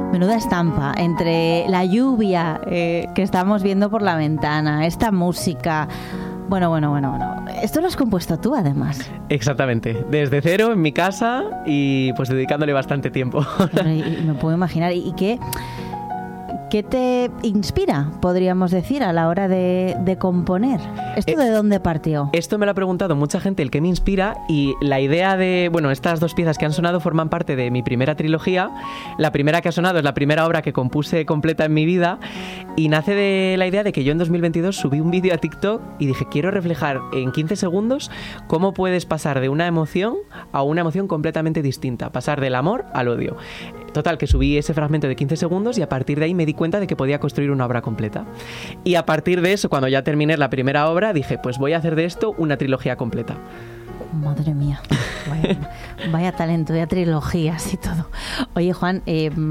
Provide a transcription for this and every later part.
Menuda estampa entre la lluvia que estamos viendo por la ventana, esta música. Bueno. Esto lo has compuesto tú, además. Exactamente. Desde cero, en mi casa y pues dedicándole bastante tiempo. Y me puedo imaginar. ¿Y qué te inspira, podríamos decir, a la hora de componer? ¿Esto de dónde partió? Esto me lo ha preguntado mucha gente, el que me inspira, y la idea de... Bueno, estas dos piezas que han sonado forman parte de mi primera trilogía. La primera que ha sonado es la primera obra que compuse completa en mi vida y nace de la idea de que yo en 2022 subí un vídeo a TikTok y dije, quiero reflejar en 15 segundos cómo puedes pasar de una emoción a una emoción completamente distinta, pasar del amor al odio. Total, que subí ese fragmento de 15 segundos y a partir de ahí me di cuenta de que podía construir una obra completa. Y a partir de eso, cuando ya terminé la primera obra, dije, pues voy a hacer de esto una trilogía completa. Madre mía, vaya talento, vaya trilogías y todo. Oye, Juan,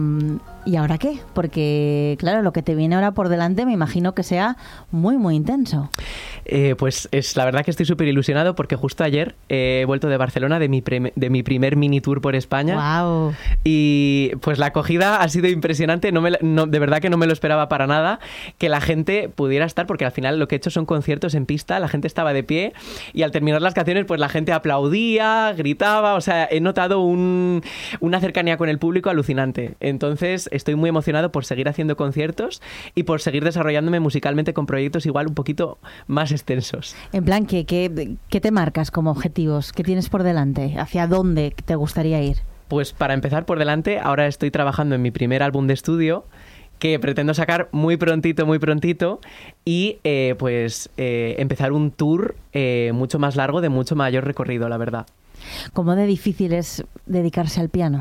¿y ahora qué? Porque, claro, lo que te viene ahora por delante me imagino que sea muy, muy intenso. Pues es la verdad que estoy súper ilusionado porque justo ayer he vuelto de Barcelona de mi primer mini tour por España. ¡Wow! Y pues la acogida ha sido impresionante, de verdad que no me lo esperaba para nada, que la gente pudiera estar, porque al final lo que he hecho son conciertos en pista, la gente estaba de pie y al terminar las canciones pues la gente aplaudía, gritaba, o sea, he notado una cercanía con el público alucinante. Entonces estoy muy emocionado por seguir haciendo conciertos y por seguir desarrollándome musicalmente con proyectos igual un poquito más extensos. En plan, ¿qué te marcas como objetivos? ¿Qué tienes por delante? ¿Hacia dónde te gustaría ir? Pues para empezar por delante, ahora estoy trabajando en mi primer álbum de estudio que pretendo sacar muy prontito y empezar un tour mucho más largo, de mucho mayor recorrido, la verdad. ¿Cómo de difícil es dedicarse al piano?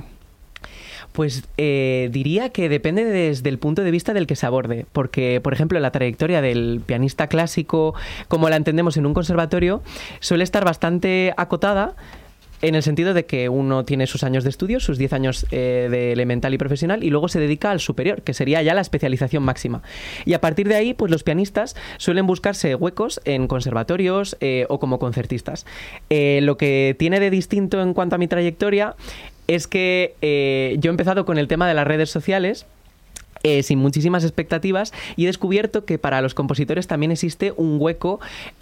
Pues diría que depende desde el punto de vista del que se aborde, porque, por ejemplo, la trayectoria del pianista clásico, como la entendemos en un conservatorio, suele estar bastante acotada, en el sentido de que uno tiene sus años de estudio, sus 10 años de elemental y profesional, y luego se dedica al superior, que sería ya la especialización máxima. Y a partir de ahí, pues los pianistas suelen buscarse huecos en conservatorios o como concertistas. Lo que tiene de distinto en cuanto a mi trayectoria es que yo he empezado con el tema de las redes sociales, sin muchísimas expectativas, y he descubierto que para los compositores también existe un hueco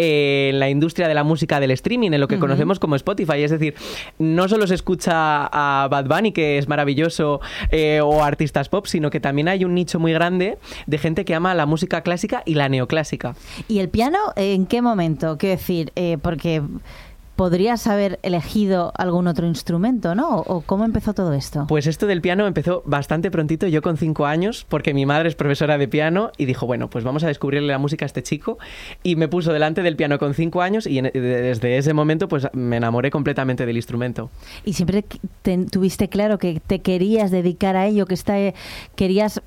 en la industria de la música del streaming, en lo que conocemos como Spotify. Es decir, no solo se escucha a Bad Bunny, que es maravilloso, o artistas pop, sino que también hay un nicho muy grande de gente que ama la música clásica y la neoclásica. ¿Y el piano en qué momento? Quiero decir, porque podrías haber elegido algún otro instrumento, ¿no? ¿O cómo empezó todo esto? Pues esto del piano empezó bastante prontito, yo con 5 años, porque mi madre es profesora de piano y dijo, bueno, pues vamos a descubrirle la música a este chico, y me puso delante del piano con 5 años y desde ese momento pues me enamoré completamente del instrumento. ¿Y siempre tuviste claro que te querías dedicar a ello, que querías,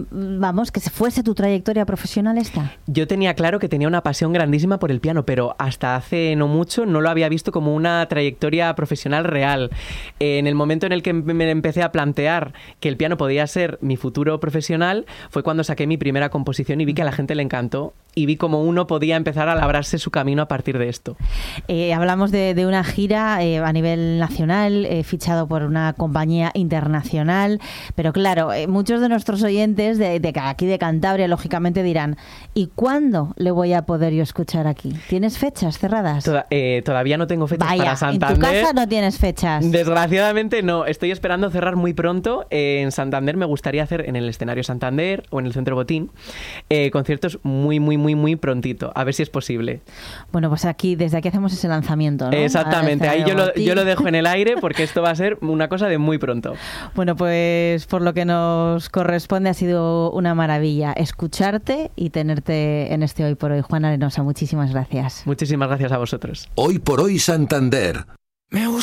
que se fuese tu trayectoria profesional esta? Yo tenía claro que tenía una pasión grandísima por el piano, pero hasta hace no mucho no lo había visto como una trayectoria profesional real. En el momento en el que me empecé a plantear que el piano podía ser mi futuro profesional fue cuando saqué mi primera composición y vi que a la gente le encantó y vi cómo uno podía empezar a labrarse su camino a partir de esto. Hablamos de una gira a nivel nacional, fichado por una compañía internacional, pero claro, muchos de nuestros oyentes de aquí de Cantabria lógicamente dirán, ¿y cuándo le voy a poder yo escuchar aquí? ¿Tienes fechas cerradas? Todavía no tengo fechas para Santander. ¿En tu casa no tienes fechas? Desgraciadamente no, estoy esperando cerrar muy pronto. En Santander me gustaría hacer en el escenario Santander o en el Centro Botín conciertos muy prontito, a ver si es posible. Bueno, pues desde aquí hacemos ese lanzamiento, ¿no? Exactamente, ahí yo lo dejo en el aire porque esto va a ser una cosa de muy pronto. Bueno, pues por lo que nos corresponde ha sido una maravilla escucharte y tenerte en este Hoy por Hoy. Juan Arenosa, muchísimas gracias. Muchísimas gracias a vosotros. Hoy por Hoy Santander.